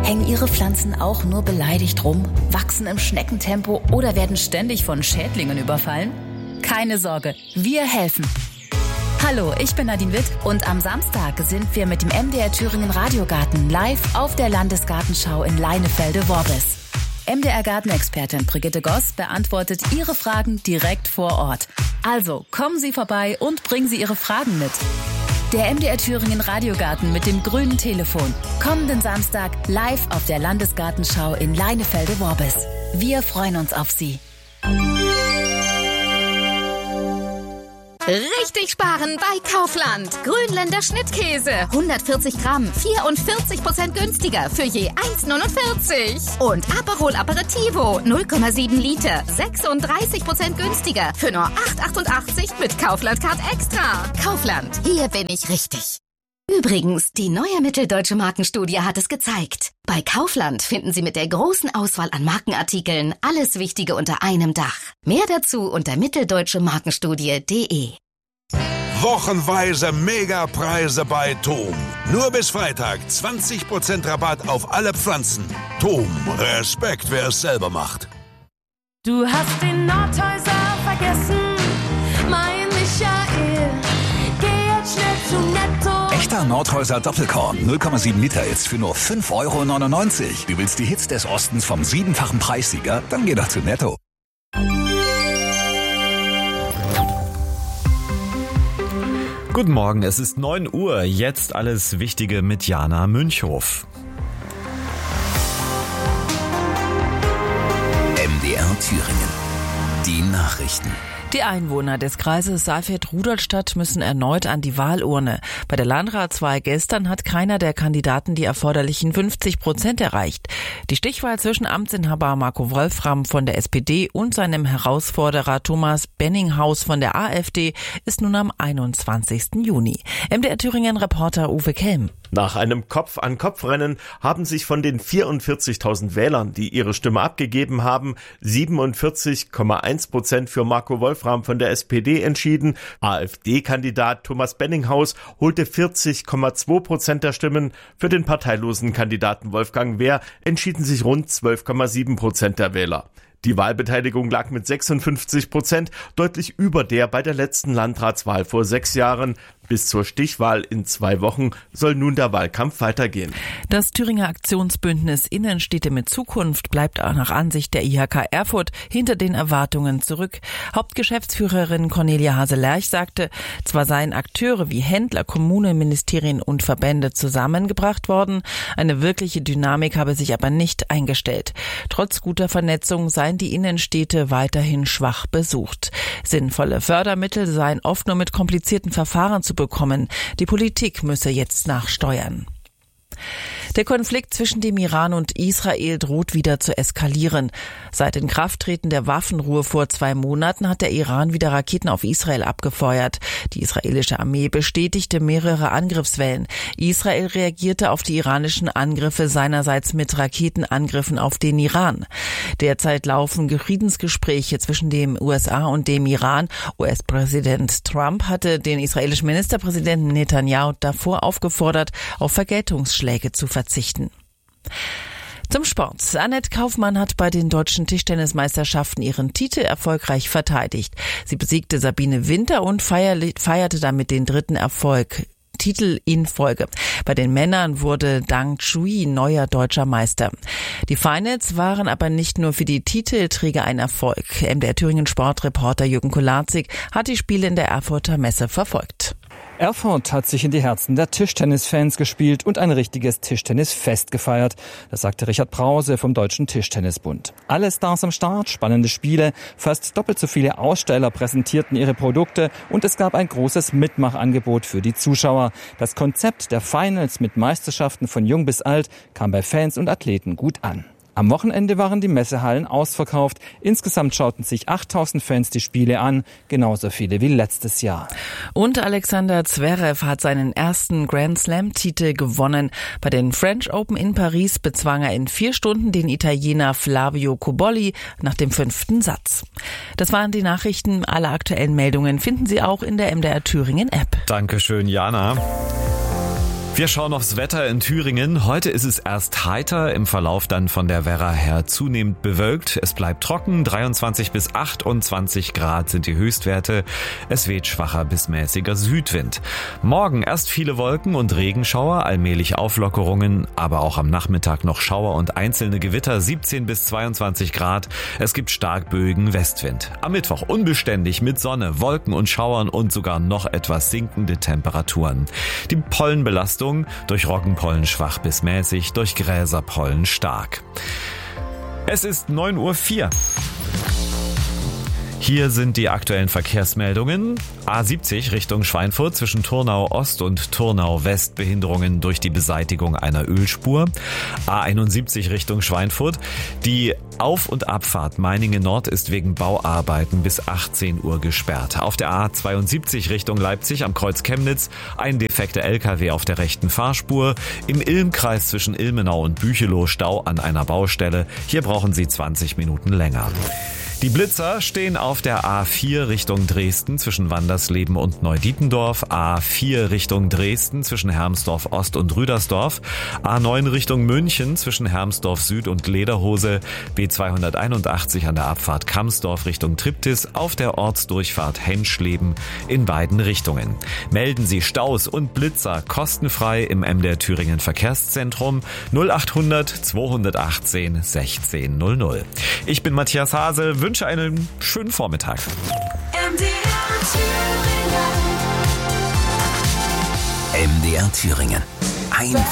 Hängen Ihre Pflanzen auch nur beleidigt rum, wachsen im Schneckentempo oder werden ständig von Schädlingen überfallen? Keine Sorge, wir helfen. Hallo, ich bin Nadine Witt und am Samstag sind wir mit dem MDR Thüringen Radiogarten live auf der Landesgartenschau in Leinefelde-Worbis. MDR-Gartenexpertin Brigitte Goss beantwortet Ihre Fragen direkt vor Ort. Also kommen Sie vorbei und bringen Sie Ihre Fragen mit. Der MDR Thüringen Radiogarten mit dem grünen Telefon. Kommenden Samstag live auf der Landesgartenschau in Leinefelde-Worbis. Wir freuen uns auf Sie. Richtig sparen bei Kaufland. Grünländer Schnittkäse. 140 Gramm, 44% günstiger für je 1,49. Und Aperol Aperitivo, 0,7 Liter, 36% günstiger für nur 8,88 mit Kaufland Card Extra. Kaufland, hier bin ich richtig. Übrigens, die neue Mitteldeutsche Markenstudie hat es gezeigt. Bei Kaufland finden Sie mit der großen Auswahl an Markenartikeln alles Wichtige unter einem Dach. Mehr dazu unter mitteldeutschemarkenstudie.de. Wochenweise Megapreise bei TOM. Nur bis Freitag 20% Rabatt auf alle Pflanzen. TOM, Respekt, wer es selber macht. Du hast den Nordhäuser vergessen, mein Michael. Geh jetzt schnell zu Netto. Echter Nordhäuser Doppelkorn, 0,7 Liter jetzt für nur 5,99 €. Du willst die Hits des Ostens vom 7-fachen Preissieger? Dann geh doch zu Netto. Guten Morgen, es ist 9 Uhr. Jetzt alles Wichtige mit Jana Münchhof. MDR Thüringen. Die Nachrichten. Die Einwohner des Kreises Saalfeld-Rudolstadt müssen erneut an die Wahlurne. Bei der Landratswahl gestern hat keiner der Kandidaten die erforderlichen 50% erreicht. Die Stichwahl zwischen Amtsinhaber Marco Wolfram von der SPD und seinem Herausforderer Thomas Benninghaus von der AfD ist nun am 21. Juni. MDR Thüringen-Reporter Uwe Kelm. Nach einem Kopf-an-Kopf-Rennen haben sich von den 44.000 Wählern, die ihre Stimme abgegeben haben, 47,1% für Marco Wolfram von der SPD entschieden. AfD-Kandidat Thomas Benninghaus holte 40,2% der Stimmen. Für den parteilosen Kandidaten Wolfgang Wehr entschieden sich rund 12,7% der Wähler. Die Wahlbeteiligung lag mit 56% deutlich über der bei der letzten Landratswahl vor 6 Jahren. Bis zur Stichwahl in 2 Wochen soll nun der Wahlkampf weitergehen. Das Thüringer Aktionsbündnis Innenstädte mit Zukunft bleibt auch nach Ansicht der IHK Erfurt hinter den Erwartungen zurück. Hauptgeschäftsführerin Cornelia Hase-Lerch sagte, zwar seien Akteure wie Händler, Kommunen, Ministerien und Verbände zusammengebracht worden, eine wirkliche Dynamik habe sich aber nicht eingestellt. Trotz guter Vernetzung seien die Innenstädte weiterhin schwach besucht. Sinnvolle Fördermittel seien oft nur mit komplizierten Verfahren zu bekommen. Die Politik müsse jetzt nachsteuern. Der Konflikt zwischen dem Iran und Israel droht wieder zu eskalieren. Seit Inkrafttreten der Waffenruhe vor 2 Monaten hat der Iran wieder Raketen auf Israel abgefeuert. Die israelische Armee bestätigte mehrere Angriffswellen. Israel reagierte auf die iranischen Angriffe seinerseits mit Raketenangriffen auf den Iran. Derzeit laufen Friedensgespräche zwischen den USA und dem Iran. US-Präsident Trump hatte den israelischen Ministerpräsidenten Netanyahu davor aufgefordert, auf Vergeltungsschläge zu verzichten. Zum Sport. Annette Kaufmann hat bei den deutschen Tischtennismeisterschaften ihren Titel erfolgreich verteidigt. Sie besiegte Sabine Winter und feierte damit den 3. Titel in Folge. Bei den Männern wurde Dang Chui neuer deutscher Meister. Die Finals waren aber nicht nur für die Titelträger ein Erfolg. MDR Thüringen Sportreporter Jürgen Kolarzig hat die Spiele in der Erfurter Messe verfolgt. Erfurt hat sich in die Herzen der Tischtennisfans gespielt und ein richtiges Tischtennisfest gefeiert. Das sagte Richard Brause vom Deutschen Tischtennisbund. Alle Stars am Start, spannende Spiele, fast doppelt so viele Aussteller präsentierten ihre Produkte und es gab ein großes Mitmachangebot für die Zuschauer. Das Konzept der Finals mit Meisterschaften von jung bis alt kam bei Fans und Athleten gut an. Am Wochenende waren die Messehallen ausverkauft. Insgesamt schauten sich 8.000 Fans die Spiele an, genauso viele wie letztes Jahr. Und Alexander Zverev hat seinen ersten Grand Slam-Titel gewonnen. Bei den French Open in Paris bezwang er in 4 Stunden den Italiener Flavio Cobolli nach dem 5. Satz. Das waren die Nachrichten. Alle aktuellen Meldungen finden Sie auch in der MDR Thüringen App. Dankeschön, Jana. Wir schauen aufs Wetter in Thüringen. Heute ist es erst heiter, im Verlauf dann von der Werra her zunehmend bewölkt. Es bleibt trocken, 23 bis 28 Grad sind die Höchstwerte. Es weht schwacher bis mäßiger Südwind. Morgen erst viele Wolken und Regenschauer, allmählich Auflockerungen, aber auch am Nachmittag noch Schauer und einzelne Gewitter, 17 bis 22 Grad. Es gibt stark böigen Westwind. Am Mittwoch unbeständig mit Sonne, Wolken und Schauern und sogar noch etwas sinkende Temperaturen. Die Pollenbelastung durch Roggenpollen schwach bis mäßig, durch Gräserpollen stark. Es ist 9:04 Uhr. Hier sind die aktuellen Verkehrsmeldungen. A70 Richtung Schweinfurt zwischen Turnau Ost und Turnau West Behinderungen durch die Beseitigung einer Ölspur. A71 Richtung Schweinfurt. Die Auf- und Abfahrt Meiningen Nord ist wegen Bauarbeiten bis 18 Uhr gesperrt. Auf der A72 Richtung Leipzig am Kreuz Chemnitz ein defekter LKW auf der rechten Fahrspur. Im Ilmkreis zwischen Ilmenau und Büchelow Stau an einer Baustelle. Hier brauchen Sie 20 Minuten länger. Die Blitzer stehen auf der A4 Richtung Dresden zwischen Wandersleben und Neudietendorf, A4 Richtung Dresden zwischen Hermsdorf Ost und Rüdersdorf, A9 Richtung München zwischen Hermsdorf Süd und Lederhose, B281 an der Abfahrt Kamsdorf Richtung Triptis auf der Ortsdurchfahrt Henschleben in beiden Richtungen. Melden Sie Staus und Blitzer kostenfrei im MDR Thüringen Verkehrszentrum 0800 218 1600. Ich bin Matthias Hasel, wünsche einen schönen Vormittag. MDR Thüringen.